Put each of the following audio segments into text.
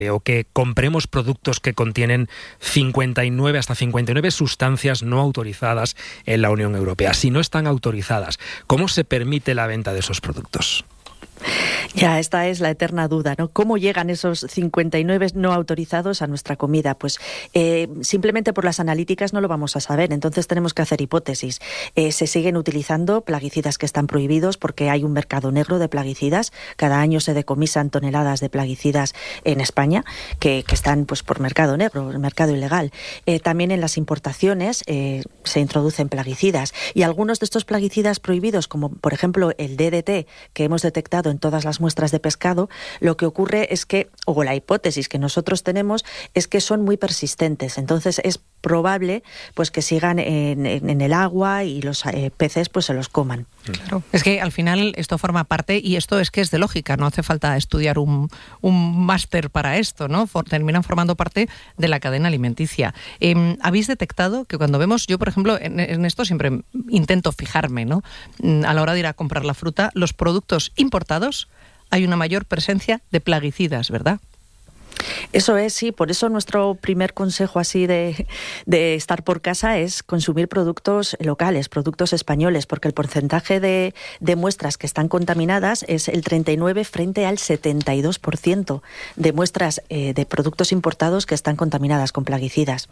o que compremos productos que contienen 59 hasta 59 sustancias no autorizadas en la Unión Europea. Si no están autorizadas, ¿cómo se permite la venta de esos productos? Ya, esta es la eterna duda, ¿no? ¿Cómo llegan esos 59 no autorizados a nuestra comida? Pues simplemente por las analíticas no lo vamos a saber, entonces tenemos que hacer hipótesis. Se siguen utilizando plaguicidas que están prohibidos porque hay un mercado negro de plaguicidas. Cada año se decomisan toneladas de plaguicidas en España que están pues por mercado negro, el mercado ilegal. También en las importaciones se introducen plaguicidas y algunos de estos plaguicidas prohibidos, como por ejemplo el DDT, que hemos detectado en todas las muestras de pescado, lo que ocurre es que, o la hipótesis que nosotros tenemos, es que son muy persistentes. Entonces es probable pues que sigan en el agua y los peces pues se los coman. Claro. Es que al final esto forma parte, y esto es que es de lógica, no hace falta estudiar un máster para esto, ¿no? Terminan formando parte de la cadena alimenticia. ¿Habéis detectado que cuando vemos, yo por ejemplo, en esto siempre intento fijarme, ¿no? A la hora de ir a comprar la fruta, los productos importados, hay una mayor presencia de plaguicidas, ¿verdad? Eso es, sí, por eso nuestro primer consejo así de estar por casa es consumir productos locales, productos españoles, porque el porcentaje de muestras que están contaminadas es el 39 frente al 72% de muestras de productos importados que están contaminadas con plaguicidas.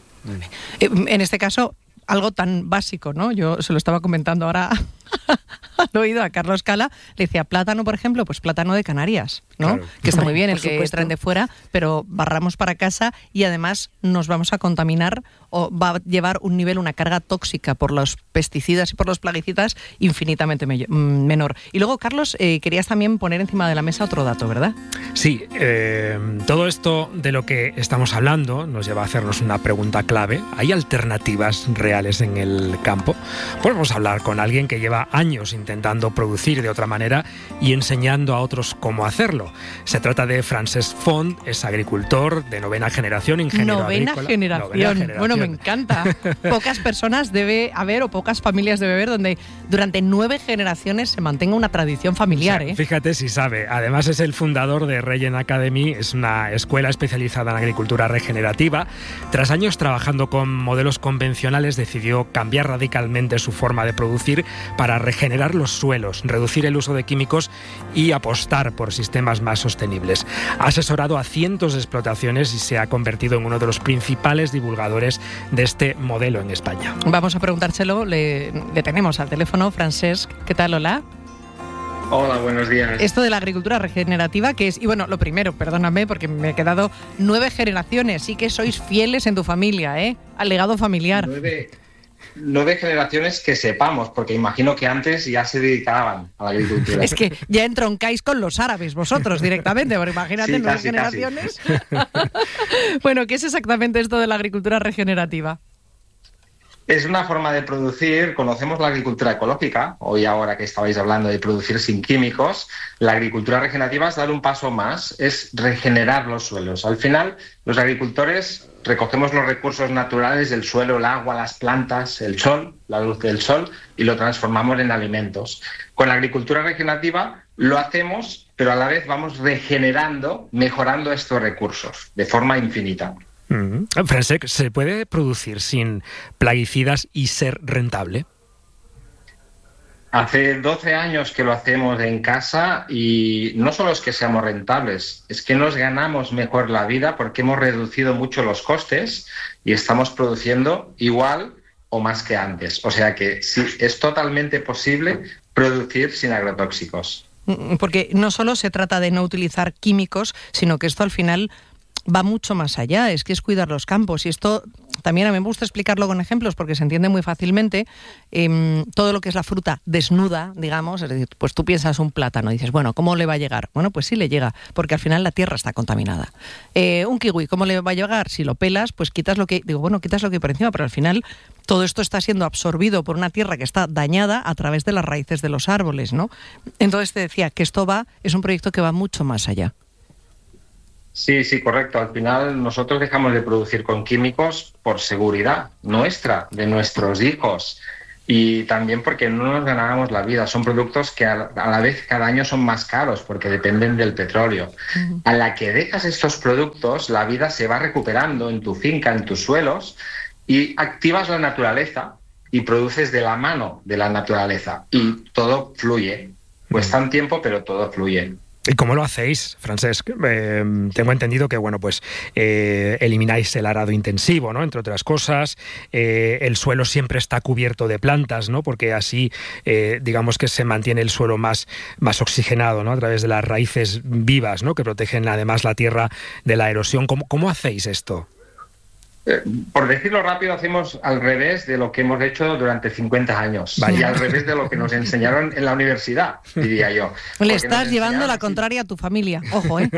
En este caso, algo tan básico, ¿no? Yo se lo estaba comentando ahora al oído a Carlos Cala, le decía plátano, por ejemplo, pues plátano de Canarias, ¿no? Claro. Que está muy bien el que traen de fuera, pero barramos para casa y además nos vamos a contaminar o va a llevar un nivel, una carga tóxica por los pesticidas y por los plaguicidas infinitamente menor. Y luego, Carlos, querías también poner encima de la mesa otro dato, ¿verdad? Sí, todo esto de lo que estamos hablando nos lleva a hacernos una pregunta clave. ¿Hay alternativas reales en el campo? Podemos hablar con alguien que lleva años intentando producir de otra manera y enseñando a otros cómo hacerlo. Se trata de Francesc Font, es agricultor de novena generación, ingeniero agrícola. Novena generación. Bueno, me encanta. Pocas personas debe haber o pocas familias debe haber donde durante 9 generaciones se mantenga una tradición familiar. O sea, fíjate si sabe. Además es el fundador de Regen Academy, es una escuela especializada en agricultura regenerativa. Tras años trabajando con modelos convencionales, decidió cambiar radicalmente su forma de producir para regenerar los suelos, reducir el uso de químicos y apostar por sistemas más sostenibles. Ha asesorado a cientos de explotaciones y se ha convertido en uno de los principales divulgadores de este modelo en España. Vamos a preguntárselo, le tenemos al teléfono. Francesc, ¿qué tal? Hola. Hola, buenos días. Esto de la agricultura regenerativa, ¿qué es? Y bueno, lo primero, perdóname porque me he quedado 9 generaciones, sí que sois fieles en tu familia, ¿eh? Al legado familiar. 9 generaciones que sepamos, porque imagino que antes ya se dedicaban a la agricultura. Es que ya entroncáis con los árabes vosotros directamente, porque imagínate, sí, 9 generaciones. Bueno, ¿qué es exactamente esto de la agricultura regenerativa? Es una forma de producir, conocemos la agricultura ecológica, hoy ahora que estabais hablando de producir sin químicos, la agricultura regenerativa es dar un paso más, es regenerar los suelos. Al final, los agricultores recogemos los recursos naturales del suelo, el agua, las plantas, el sol, la luz del sol, y lo transformamos en alimentos. Con la agricultura regenerativa lo hacemos, pero a la vez vamos regenerando, mejorando estos recursos de forma infinita. Francesc, ¿se puede producir sin plaguicidas y ser rentable? Hace 12 años que lo hacemos en casa y no solo es que seamos rentables, es que nos ganamos mejor la vida porque hemos reducido mucho los costes y estamos produciendo igual o más que antes. O sea que sí, es totalmente posible producir sin agrotóxicos. Porque no solo se trata de no utilizar químicos, sino que esto al final va mucho más allá, es que es cuidar los campos. Y esto también a mí me gusta explicarlo con ejemplos porque se entiende muy fácilmente. Todo lo que es la fruta desnuda, digamos, es decir, pues tú piensas un plátano y dices, bueno, ¿cómo le va a llegar? Bueno, pues sí le llega, porque al final la tierra está contaminada. Un kiwi, ¿cómo le va a llegar? Si lo pelas, pues quitas lo que hay por encima, pero al final todo esto está siendo absorbido por una tierra que está dañada a través de las raíces de los árboles, ¿no? Entonces te decía que es un proyecto que va mucho más allá. Sí, correcto. Al final nosotros dejamos de producir con químicos por seguridad nuestra, de nuestros hijos. Y también porque no nos ganábamos la vida. Son productos que a la vez cada año son más caros porque dependen del petróleo. A la que dejas estos productos, la vida se va recuperando en tu finca, en tus suelos, y activas la naturaleza y produces de la mano de la naturaleza. Y todo fluye. Cuesta un tiempo, pero todo fluye. ¿Y cómo lo hacéis, Francesc? Tengo entendido que, bueno, pues elimináis el arado intensivo, ¿no? Entre otras cosas. El suelo siempre está cubierto de plantas, ¿no? Porque así, digamos que se mantiene el suelo más oxigenado, ¿no? A través de las raíces vivas, ¿no? Que protegen además la tierra de la erosión. ¿Cómo hacéis esto? Por decirlo rápido, hacemos al revés de lo que hemos hecho durante 50 años. Vaya. Y al revés de lo que nos enseñaron en la universidad, diría yo. Le estás llevando la contraria a tu familia. Ojo, ¿eh?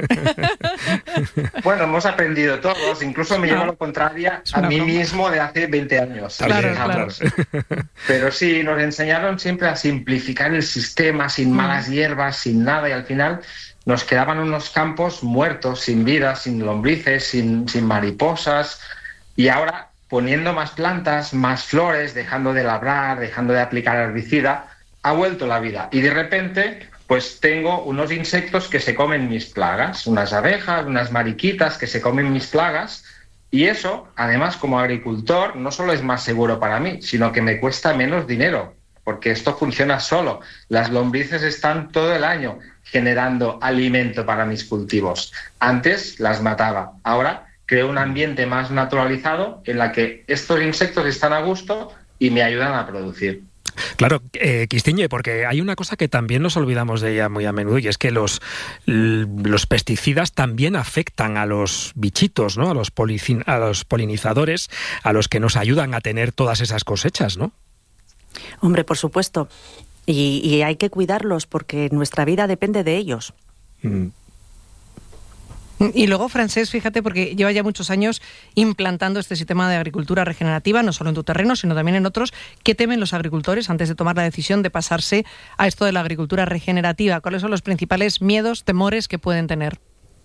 Bueno, hemos aprendido todos. Incluso me llevo la contraria a mí mismo de hace 20 años. Claro. Pero sí, nos enseñaron siempre a simplificar el sistema, sin malas hierbas, sin nada. Y al final nos quedaban unos campos muertos, sin vida, sin lombrices, sin mariposas. Y ahora, poniendo más plantas, más flores, dejando de labrar, dejando de aplicar herbicida, ha vuelto la vida. Y de repente, pues tengo unos insectos que se comen mis plagas, unas abejas, unas mariquitas que se comen mis plagas. Y eso, además, como agricultor, no solo es más seguro para mí, sino que me cuesta menos dinero, porque esto funciona solo. Las lombrices están todo el año generando alimento para mis cultivos. Antes las mataba, ahora creo un ambiente más naturalizado en la que estos insectos están a gusto y me ayudan a producir. Claro, Quistiñe, porque hay una cosa que también nos olvidamos de ella muy a menudo, y es que los pesticidas también afectan a los bichitos, ¿no? A los polinizadores, a los que nos ayudan a tener todas esas cosechas, ¿no? Hombre, por supuesto. Y hay que cuidarlos porque nuestra vida depende de ellos. Y luego, Francesc, fíjate, porque lleva ya muchos años implantando este sistema de agricultura regenerativa, no solo en tu terreno, sino también en otros. ¿Qué temen los agricultores antes de tomar la decisión de pasarse a esto de la agricultura regenerativa? ¿Cuáles son los principales miedos, temores que pueden tener?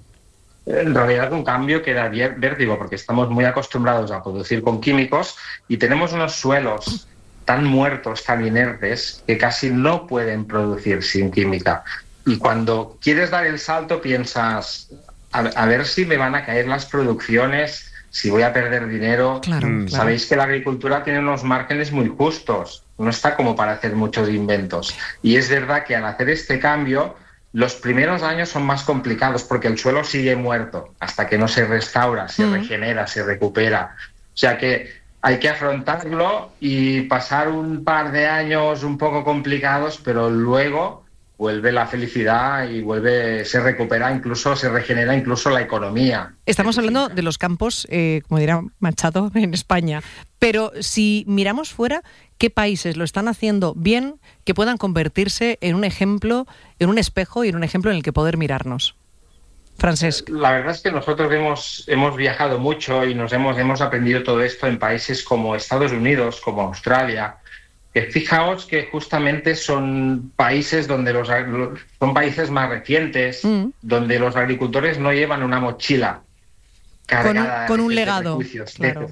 En realidad un cambio que da vértigo, porque estamos muy acostumbrados a producir con químicos y tenemos unos suelos tan muertos, tan inertes, que casi no pueden producir sin química. Y cuando quieres dar el salto piensas, a ver si me van a caer las producciones, si voy a perder dinero. Claro. Sabéis que la agricultura tiene unos márgenes muy justos, no está como para hacer muchos inventos. Y es verdad que al hacer este cambio, los primeros años son más complicados porque el suelo sigue muerto hasta que no se restaura, se regenera, se recupera. O sea que hay que afrontarlo y pasar un par de años un poco complicados, pero luego vuelve la felicidad y se recupera, incluso se regenera incluso la economía. Estamos hablando de los campos, como dirá Machado, en España. Pero si miramos fuera, ¿qué países lo están haciendo bien que puedan convertirse en un ejemplo, en un espejo y en un ejemplo en el que poder mirarnos? Francesc. La verdad es que nosotros hemos viajado mucho y hemos aprendido todo esto en países como Estados Unidos, como Australia. Fijaos que justamente son países donde son países más recientes, donde los agricultores no llevan una mochila cargada con un de legado. Claro,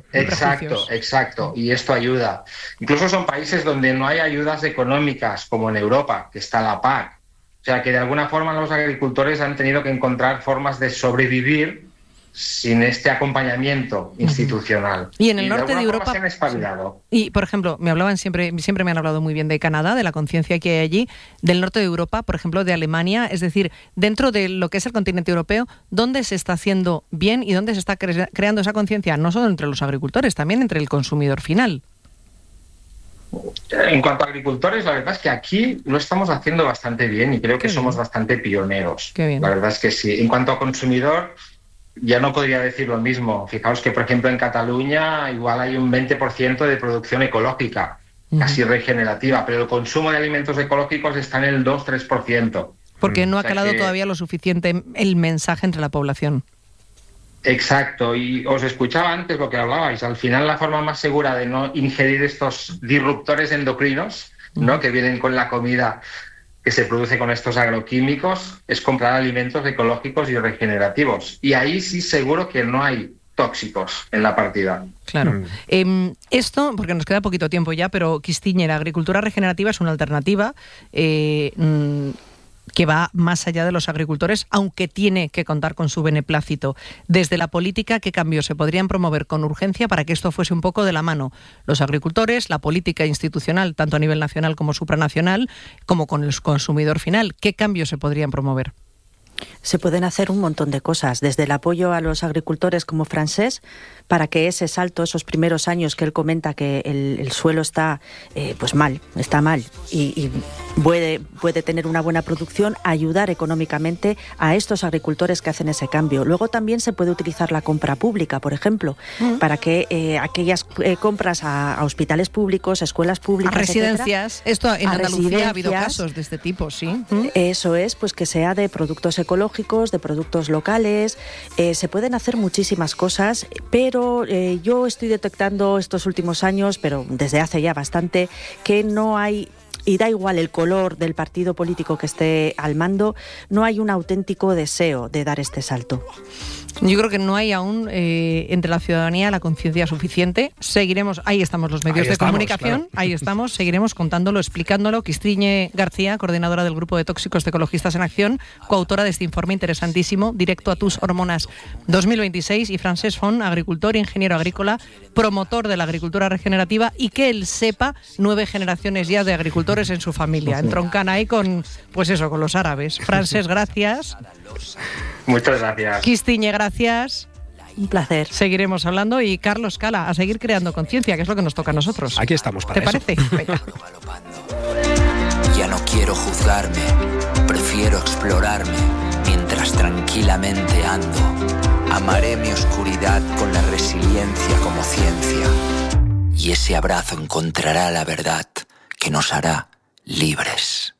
exacto. Y esto ayuda. Incluso son países donde no hay ayudas económicas, como en Europa, que está la PAC. O sea que de alguna forma los agricultores han tenido que encontrar formas de sobrevivir sin este acompañamiento institucional. Y en el norte de Europa se han espabilado. Y, por ejemplo, siempre me han hablado muy bien de Canadá, de la conciencia que hay allí, del norte de Europa, por ejemplo, de Alemania, es decir, dentro de lo que es el continente europeo, ¿dónde se está haciendo bien y dónde se está creando esa conciencia? No solo entre los agricultores, también entre el consumidor final. En cuanto a agricultores, la verdad es que aquí lo estamos haciendo bastante bien y creo que somos bastante pioneros. Qué bien. La verdad es que sí. En cuanto a consumidor, ya no podría decir lo mismo. Fijaos que, por ejemplo, en Cataluña igual hay un 20% de producción ecológica, casi regenerativa, pero el consumo de alimentos ecológicos está en el 2-3%. Porque no ha calado todavía lo suficiente el mensaje entre la población. Exacto, y os escuchaba antes lo que hablabais. Al final la forma más segura de no ingerir estos disruptores endocrinos, ¿no?, que vienen con la comida que se produce con estos agroquímicos, es comprar alimentos ecológicos y regenerativos. Y ahí sí seguro que no hay tóxicos en la partida. Claro. Esto, porque nos queda poquito tiempo ya, pero Kistiñe, la agricultura regenerativa es una alternativa que va más allá de los agricultores, aunque tiene que contar con su beneplácito. Desde la política, ¿qué cambios se podrían promover con urgencia para que esto fuese un poco de la mano? Los agricultores, la política institucional, tanto a nivel nacional como supranacional, como con el consumidor final. ¿Qué cambios se podrían promover? Se pueden hacer un montón de cosas, desde el apoyo a los agricultores como Francés, para que ese salto, esos primeros años que él comenta que el suelo está está mal y puede tener una buena producción, ayudar económicamente a estos agricultores que hacen ese cambio. Luego también se puede utilizar la compra pública, por ejemplo, para que aquellas compras a hospitales públicos, escuelas públicas, a residencias. Esto en Andalucía ha habido casos de este tipo, sí. Eso es, pues que sea de productos ecológicos, de productos locales. Se pueden hacer muchísimas cosas, pero yo estoy detectando estos últimos años, pero desde hace ya bastante, que no hay, y da igual el color del partido político que esté al mando, no hay un auténtico deseo de dar este salto. Yo creo que no hay aún entre la ciudadanía la conciencia suficiente. Seguiremos, ahí estamos los medios de comunicación, claro. Ahí estamos, seguiremos contándolo, explicándolo. Kistiñe García, coordinadora del Grupo de Tóxicos de Ecologistas en Acción, coautora de este informe interesantísimo, Directo a tus hormonas 2026, y Francesc Font, agricultor, ingeniero agrícola, promotor de la agricultura regenerativa, y que él sepa 9 generaciones ya de agricultores en su familia. Entroncan ahí con los árabes. Francesc, gracias. Muchas gracias. Kistiñe, gracias. Un placer. Seguiremos hablando, y Carlos Cala, a seguir creando conciencia, que es lo que nos toca a nosotros. Aquí estamos para eso. ¿Te parece? Venga. Ya no quiero juzgarme, prefiero explorarme mientras tranquilamente ando. Amaré mi oscuridad con la resiliencia como ciencia. Y ese abrazo encontrará la verdad que nos hará libres.